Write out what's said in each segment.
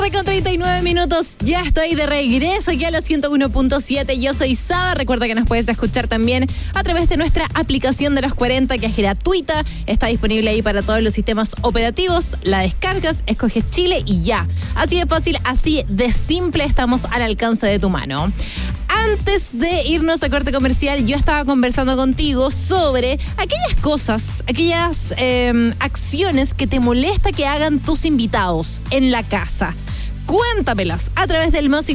12:39. Ya estoy de regreso aquí a los 101.7. Yo soy Saba. Recuerda que nos puedes escuchar también a través de nuestra aplicación de los 40, que es gratuita. Está disponible ahí para todos los sistemas operativos. La descargas, escoges Chile y ya. Así de fácil, así de simple, estamos al alcance de tu mano. Antes de irnos a corte comercial, yo estaba conversando contigo sobre aquellas cosas, aquellas acciones que te molesta que hagan tus invitados en la casa. Cuéntamelas a través del más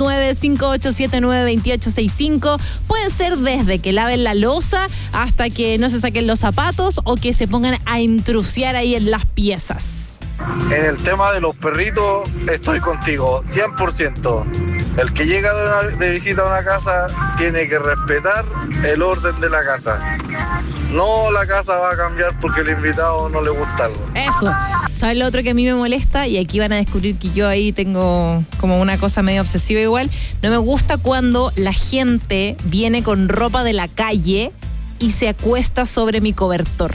569-5879-2865. Puede ser desde que laven la loza hasta que no se saquen los zapatos o que se pongan a intrusiar ahí en las piezas. En el tema de los perritos estoy contigo, 100%. El que llega de visita a una casa tiene que respetar el orden de la casa. No, la casa va a cambiar porque el invitado no le gusta algo. Eso. ¿Sabes lo otro que a mí me molesta? Y aquí van a descubrir que yo ahí tengo como una cosa medio obsesiva igual. No me gusta cuando la gente viene con ropa de la calle y se acuesta sobre mi cobertor.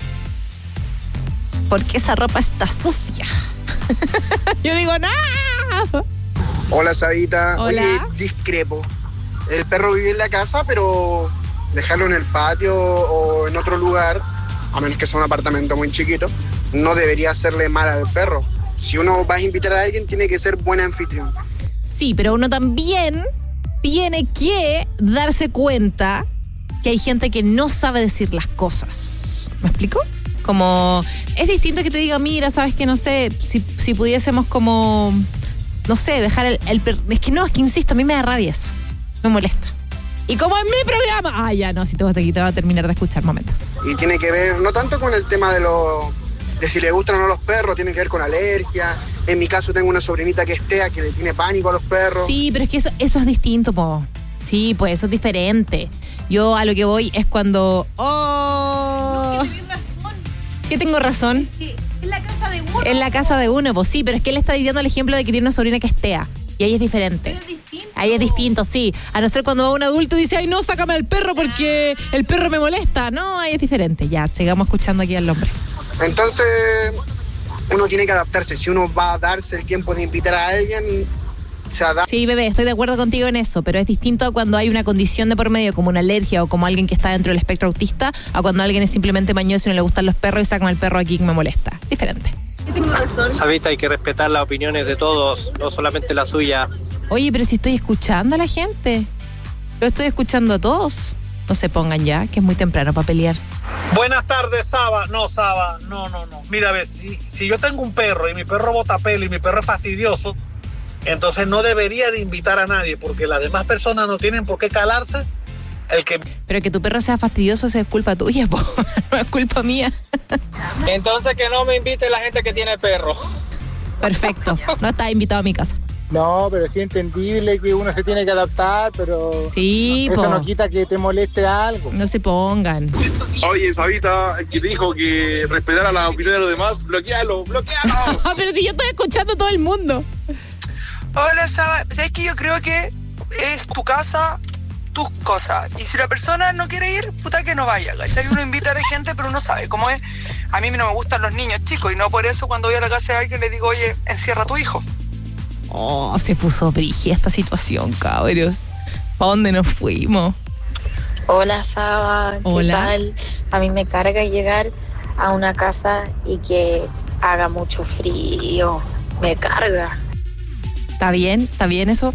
Porque esa ropa está sucia. Yo digo, ¡no! Hola, Sabita. Hola. Oye, discrepo. El perro vive en la casa, pero dejarlo en el patio o en otro lugar, a menos que sea un apartamento muy chiquito, no debería hacerle mal al perro. Si uno va a invitar a alguien, tiene que ser buen anfitrión. Sí, pero uno también tiene que darse cuenta que hay gente que no sabe decir las cosas. ¿Me explico? Como, es distinto que te diga, mira, sabes que no sé, si pudiésemos como, no sé, dejar el perro. Es que insisto, a mí me da rabia eso. Me molesta. Y como en mi programa, ya no, si te vas aquí te va a terminar de escuchar, momento. Y tiene que ver no tanto con el tema de si le gustan o no los perros, tiene que ver con alergia. En mi caso tengo una sobrinita que es TEA, que le tiene pánico a los perros. Sí, pero es que eso es distinto, po. Sí, pues eso es diferente. Yo a lo que voy es cuando... ¡Oh! No, que tenés razón. ¿Qué tengo razón? Es la casa de uno. En la casa de uno, pues sí, pero es que él está diciendo el ejemplo de que tiene una sobrina que es TEA. Y ahí es diferente. Pero es distinto. Ahí es distinto, sí. A no ser cuando va un adulto y dice, ay, no, sácame al perro porque el perro me molesta. No, ahí es diferente. Ya, sigamos escuchando aquí al hombre. Entonces, uno tiene que adaptarse. Si uno va a darse el tiempo de invitar a alguien, se adapta. Sí, bebé, estoy de acuerdo contigo en eso, pero es distinto cuando hay una condición de por medio, como una alergia o como alguien que está dentro del espectro autista, a cuando alguien es simplemente mañoso y no le gustan los perros y sácame al perro aquí que me molesta. Diferente. Yo tengo razón. Sabita, hay que respetar las opiniones de todos, no solamente la suya. Oye, pero si estoy escuchando a la gente. Lo estoy escuchando a todos. No se pongan ya, que es muy temprano para pelear. Buenas tardes, Saba. No, Saba, no. Mira, ves, si yo tengo un perro y mi perro bota pelo y mi perro es fastidioso, entonces no debería de invitar a nadie porque las demás personas no tienen por qué calarse. Pero que tu perro sea fastidioso, eso es culpa tuya, po. No es culpa mía. Entonces que no me invite la gente que tiene perro. Perfecto, no estás invitado a mi casa. No, pero sí es entendible que uno se tiene que adaptar, pero sí, eso po. no quita que te moleste algo. No se pongan. Oye, Sabita, que dijo que respetara la opinión de los demás, bloquealo. Pero si yo estoy escuchando a todo el mundo. Hola, Saba. ¿Sabes que yo creo que es tu casa, tus cosas? Y si la persona no quiere ir, puta que no vaya, ¿cachai? Uno invita a la gente, pero uno sabe cómo es. A mí no me gustan los niños chicos y no por eso cuando voy a la casa de alguien le digo, oye, encierra a tu hijo. Oh, se puso brígida esta situación, cabros. ¿Para dónde nos fuimos? Hola, Saba. Hola. ¿Qué tal? A mí me carga llegar a una casa y que haga mucho frío. Me carga. Está bien eso.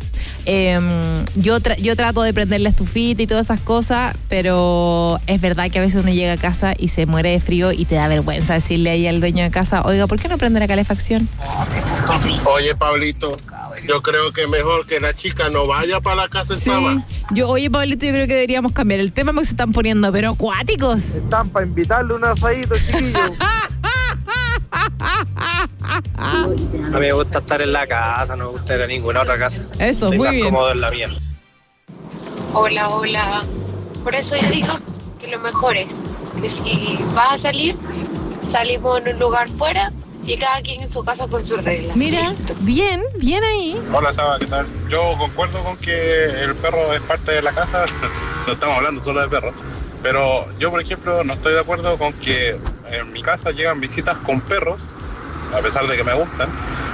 Yo trato de prender la estufita y todas esas cosas, pero es verdad que a veces uno llega a casa y se muere de frío y te da vergüenza decirle ahí al dueño de casa, oiga, ¿por qué no prende la calefacción? Oye, Pablito, yo creo que mejor que la chica no vaya para la casa de Saba. Oye, Pablito, yo creo que deberíamos cambiar el tema porque se están poniendo pero acuáticos. Están para invitarle un asadito, chiquillo. A mí me gusta estar en la casa, no me gusta ir a ninguna otra casa. Eso, Estoy muy más bien. cómodo en la mía. Hola. Por eso yo digo que lo mejor es que si vas a salir, salimos en un lugar fuera y cada quien en su casa con sus reglas. Mira, Listo. bien ahí. Hola, Saba, ¿qué tal? Yo concuerdo con que el perro es parte de la casa. No estamos hablando solo de perros. Pero yo, por ejemplo, no estoy de acuerdo con que en mi casa llegan visitas con perros, a pesar de que me gustan,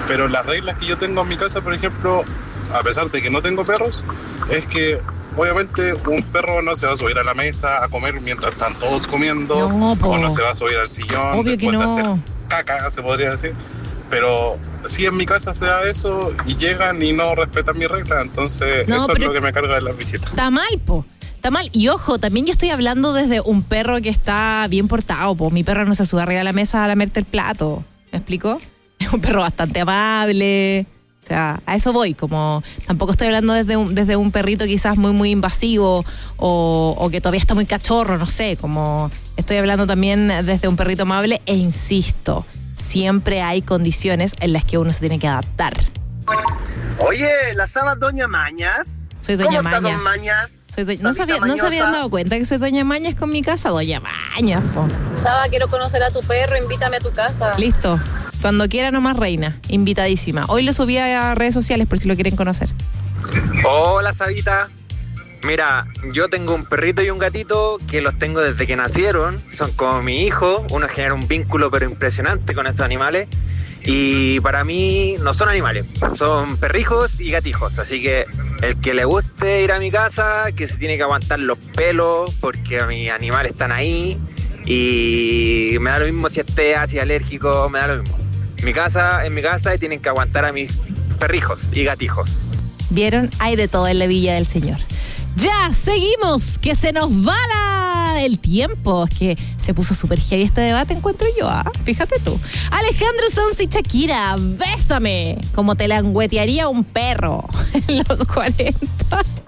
Pero las reglas que yo tengo en mi casa, por ejemplo, a pesar de que no tengo perros, es que obviamente un perro no se va a subir a la mesa a comer mientras están todos comiendo, o no se va a subir al sillón después de hacer caca, se podría decir. Pero si en mi casa se da eso y llegan y no respetan mi regla, entonces eso es lo que me carga de las visitas. Está mal, po. Está mal. Y ojo, también yo estoy hablando desde un perro que está bien portado, po. Mi perro no se sube arriba de la mesa a lamerte el plato. ¿Me explico? Es un perro bastante amable. O sea, a eso voy. Como tampoco estoy hablando desde un perrito quizás muy, muy invasivo o que todavía está muy cachorro, no sé. Como estoy hablando también desde un perrito amable e insisto, siempre hay condiciones en las que uno se tiene que adaptar. Oye, ¿la Saba Doña Mañas? Soy Doña ¿Cómo está Mañas. Don Mañas? ¿No se habían dado cuenta que soy Doña Mañas con mi casa? Doña Mañas, po. Saba, quiero conocer a tu perro, invítame a tu casa. Listo. Cuando quiera nomás, reina. Invitadísima. Hoy lo subí a redes sociales por si lo quieren conocer. Hola, Sabita. Mira, yo tengo un perrito y un gatito que los tengo desde que nacieron. Son como mi hijo. Uno genera un vínculo pero impresionante con esos animales. Y para mí no son animales, son perrijos y gatijos. Así que el que le guste ir a mi casa, que se tiene que aguantar los pelos porque mis animales están ahí. Y me da lo mismo si es TEA, si es alérgico, me da lo mismo. En mi casa tienen que aguantar a mis perrijos y gatijos. ¿Vieron? Hay de todo en la Villa del Señor. Ya, seguimos, que se nos va el tiempo. Es que se puso súper heavy este debate, encuentro yo, fíjate tú. Alejandro Sanz y Shakira, bésame, como te languetearía un perro en los 40.